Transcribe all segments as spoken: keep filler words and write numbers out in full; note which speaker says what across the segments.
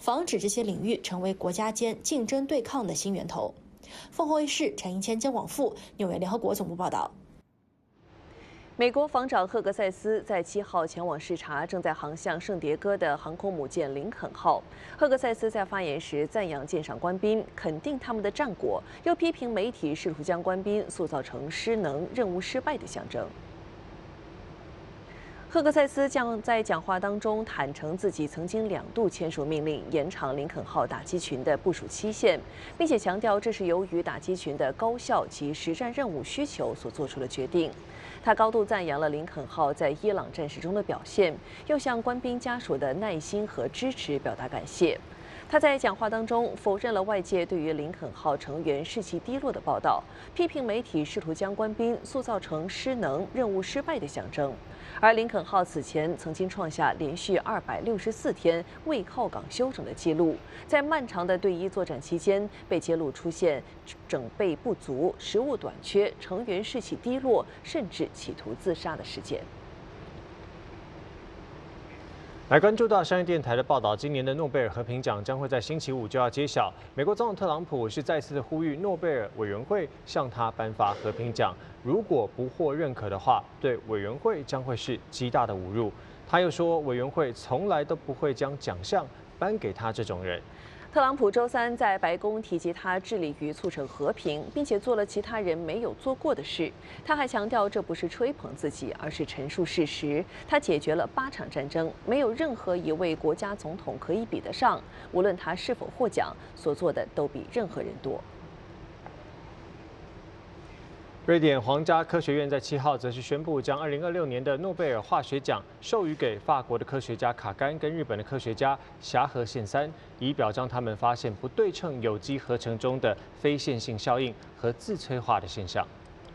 Speaker 1: 防止这些领域成为国家间竞争对抗的新源头。凤凰卫视陈英谦、兼往复，纽约联合国总部报道。
Speaker 2: 美国防长赫格塞斯在七号前往视察正在航向圣迭戈的航空母舰林肯号。赫格塞斯在发言时赞扬舰上官兵，肯定他们的战果，又批评媒体试图将官兵塑造成失能、任务失败的象征。 赫格塞斯将在讲话当中坦诚自己曾经两度签署命令延长林肯号打击群的部署期限，并且强调这是由于打击群的高效及实战任务需求所做出的决定。他高度赞扬了林肯号在伊朗战事中的表现，又向官兵家属的耐心和支持表达感谢。 他在讲话当中否认了外界对于林肯号成员士气低落的报道，批评媒体试图将官兵塑造成失能、任务失败的象征。而林肯号此前曾经创下连续二百六十四天未靠港休整的记录，在漫长的对伊作战期间，被揭露出现整备不足、食物短缺、成员士气低落，甚至企图自杀的事件。
Speaker 3: 来关注到商业电台的报道，今年的诺贝尔和平奖将会在星期五就要揭晓。美国总统特朗普是再次的呼吁诺贝尔委员会向他颁发和平奖，如果不获认可的话，对委员会将会是极大的侮辱。他又说，委员会从来都不会将奖项颁给他这种人。
Speaker 2: 特朗普周三在白宫提及他致力于促成和平，并且做了其他人没有做过的事。他还强调，这不是吹捧自己，而是陈述事实。他解决了八场战争，没有任何一位国家总统可以比得上。无论他是否获奖，所做的都比任何人多。
Speaker 3: 瑞典皇家科学院在七号则是宣布，将二零二六年的诺贝尔化学奖授予给法国的科学家卡甘跟日本的科学家霞和宪三，以表彰他们发现不对称有机合成中的非线性效应和自催化的现象。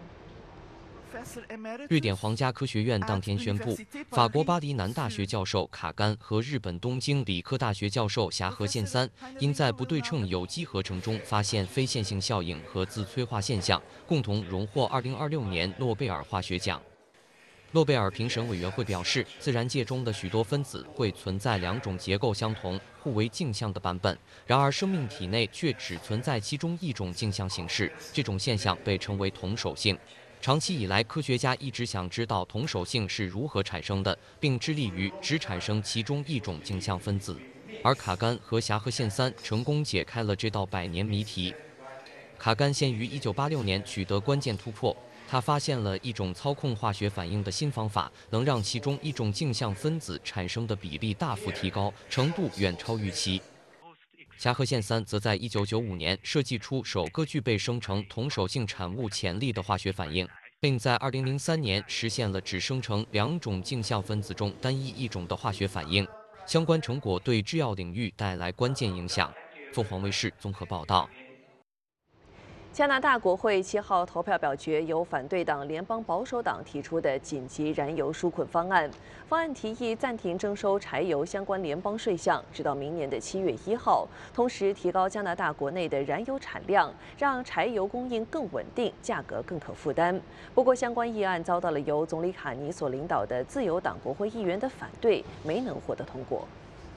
Speaker 4: 瑞典皇家科学院当天宣布，法国巴黎南大学教授卡甘和日本东京理科大学教授霞和宪三，因在不对称有机合成中发现非线性效应和自催化现象，共同荣获二零二六年诺贝尔化学奖。诺贝尔评审委员会表示，自然界中的许多分子会存在两种结构相同、互为镜像的版本，然而生命体内却只存在其中一种镜像形式，这种现象被称为同手性。 长期以来，科学家一直想知道同手性是如何产生的，并致力于只产生其中一种镜像分子。而卡甘和霞和宪三成功解开了这道百年谜题。卡甘先于一九八六年取得关键突破，他发现了一种操控化学反应的新方法，能让其中一种镜像分子产生的比例大幅提高，程度远超预期。 霞和宪三则在一九九五年设计出首个具备生成同手性产物潜力的化学反应，并在二零零三年实现了只生成两种镜像分子中单一一种的化学反应。相关成果对制药领域带来关键影响。凤凰卫视综合报道。
Speaker 2: 加拿大国会七号投票表决由反对党联邦保守党提出的紧急燃油纾困方案。方案提议暂停征收柴油相关联邦税项，直到明年的七月一号，同时提高加拿大国内的燃油产量，让柴油供应更稳定，价格更可负担。不过，相关议案遭到了由总理卡尼所领导的自由党国会议员的反对，没能获得通过。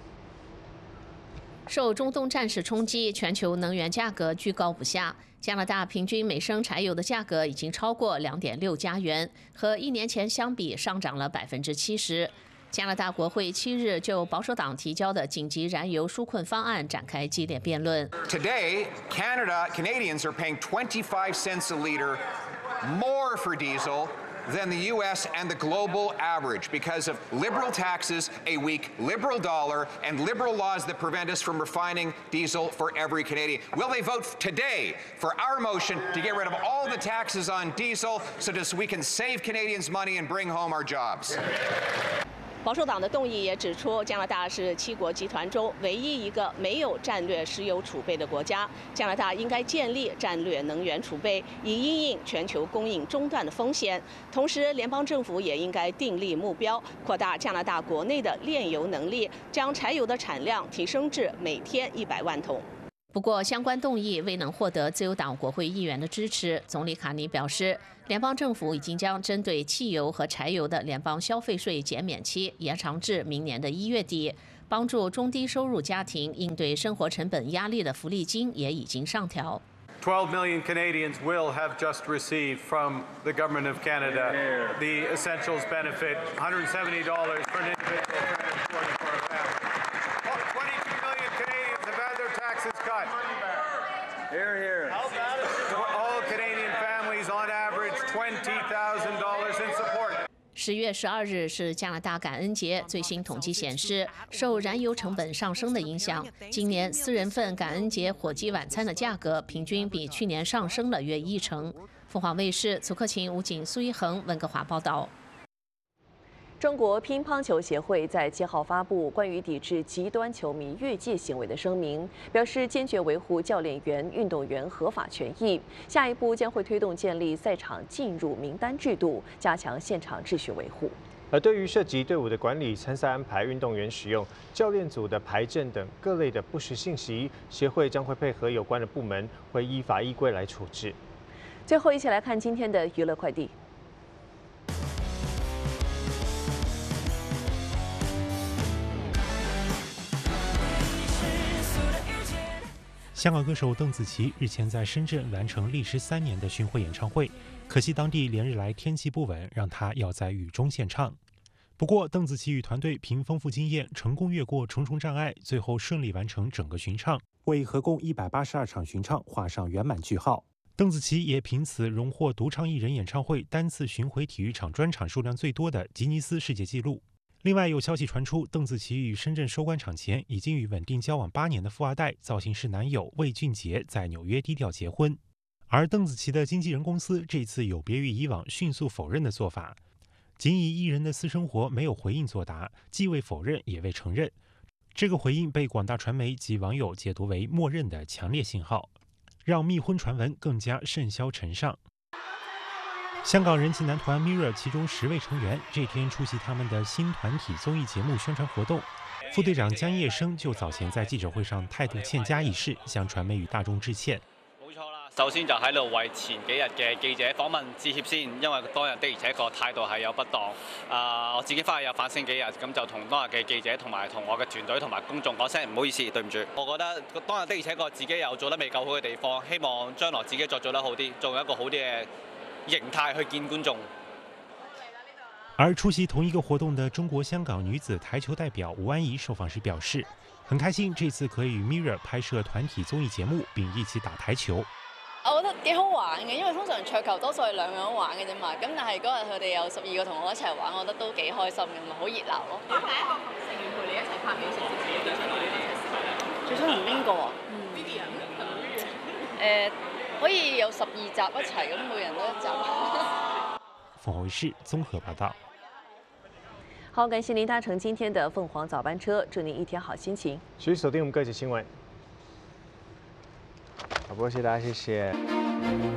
Speaker 5: 受中东战事冲击，全球能源价格居高不下。加拿大平均每升柴油的价格已经超过两点六加元，和一年前相比上涨了百分之七十。加拿大国会七日就保守党提交的紧急燃油纾困方案展开激烈辩论。
Speaker 6: Today, Canada Canadians are paying twenty-five cents a liter more for diesel than the U S and the global average because of liberal taxes, a weak liberal dollar, and liberal laws that prevent us from refining diesel for every Canadian. Will they vote today for our motion to get rid of all the taxes on diesel so that we can save Canadians money and bring home our jobs?
Speaker 7: 保守党的动议也指出，加拿大是七国集团中唯一一个没有战略石油储备的国家。加拿大应该建立战略能源储备，以因应全球供应中断的风险。同时，联邦政府也应该订立目标，扩大加拿大国内的炼油能力，将柴油的产量提升至每天一百万桶。
Speaker 5: 不过，相关动议未能获得自由党国会议员的支持。总理卡尼表示，联邦政府已经将针对汽油和柴油的联邦消费税减免期延长至明年的一月底。 帮助中低收入家庭应对生活成本压力的福利金也已经上调。
Speaker 8: twelve million Canadians will have just received from the Government of Canada the Essentials benefit, one hundred seventy dollars for an individual, three hundred forty for a family. twenty-two million Canadians have had their taxes cut. Here, here. All Canadian families on average twenty thousand dollars in support.
Speaker 5: 十月十二日是加拿大感恩节，最新统计显示，受燃油成本上升的影响，今年私人份感恩节火鸡晚餐的价格平均比去年上升了约一成。凤凰卫视祖克勤、吴景、苏一恒、温哥华报道。
Speaker 2: 中国乒乓球协会在七号发布关于抵制极端球迷越界行为的声明，表示坚决维护教练员、运动员合法权益。下一步将会推动建立赛场进入名单制度，加强现场秩序维护。
Speaker 3: 而对于涉及队伍的管理、参赛安排、运动员使用、教练组的排阵等各类的不实信息，协会将会配合有关的部门，会依法依规来处置。
Speaker 2: 最后，一起来看今天的娱乐快递。
Speaker 9: 香港歌手邓紫棋日前在深圳完成历时三年的巡回演唱会，可惜当地连日来天气不稳，让她要在雨中献唱。不过，邓紫棋与团队凭丰富经验，成功越过重重障碍，最后顺利完成整个巡唱，为合共一百八十二场巡唱画上圆满句号。邓紫棋也凭此荣获独唱艺人演唱会单次巡回体育场专场数量最多的吉尼斯世界纪录。 另外有消息传出，邓紫棋与深圳收官场前已经与稳定交往八年的富二代造型师男友魏俊杰在纽约低调结婚，而邓紫棋的经纪人公司这次有别于以往迅速否认的做法，仅以艺人的私生活没有回应作答，既未否认也未承认。这个回应被广大传媒及网友解读为默认的强烈信号，让密婚传闻更加甚嚣尘上。 香港人气男团 Mirror 其中十位成员这天出席他们的新团体综艺节目宣传活動。副隊長江夜生就早前在記者會上態度欠佳一事，向傳媒與大眾致歉。
Speaker 10: 冇錯啦，首先就喺度為前幾日嘅記者訪問致歉先，因為當日的而且確態度係有不當。啊、呃，我自己翻去有反省幾日，咁就同當日嘅記者同埋同我嘅團隊同埋公眾講聲唔好意思，對唔住。我覺得當日的而且確自己有做得未夠好嘅地方，希望將來自己再做得好啲，做一個好啲嘅 形態去見觀眾。
Speaker 9: 而出席同一個活動的中國香港女子台球代表吳安儀受訪時表示，很開心這次可以與 Mirror 拍攝團體綜藝節目，並一起打台球。
Speaker 11: 我覺得幾好玩嘅，因為通常桌球多數係兩個人玩嘅啫嘛。咁但係嗰日佢哋有十二個同我一齊玩，我覺得都幾開心嘅，咪好熱鬧咯。第一個成員陪你一齊拍美食節目，最想同你一齊食飯。最想同邊個啊？嗯。誒。 可以有十二集一齊，咁每人都一集。
Speaker 9: 凤凰衛視綜合報道。
Speaker 2: 好，感謝您搭乘今天的鳳凰早班車，祝您一天好心情。
Speaker 3: 持續鎖定我們各節新聞。好，不過謝謝大家，謝謝。